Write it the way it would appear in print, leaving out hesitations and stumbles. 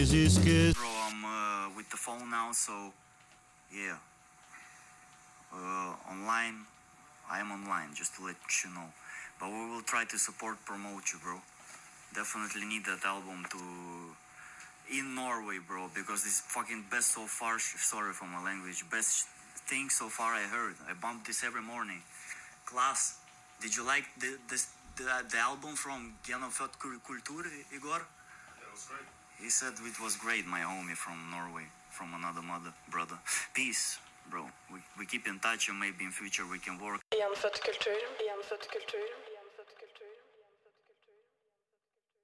Bro, I'm with the phone now, so yeah. Online, I am online, just to let you know. But we will try to support, promote you, bro. Definitely need that album to in Norway, bro, because this fucking best so far. Sorry for my language. Best thing so far I heard. I bumped this every morning. Class. Did you like the album from Genofødt Kultur, Igor? Yeah, it was great. He said it was great, my homie from Norway, from another mother, brother. Peace, bro. We keep in touch and maybe in future we can work. Genfødt kultur.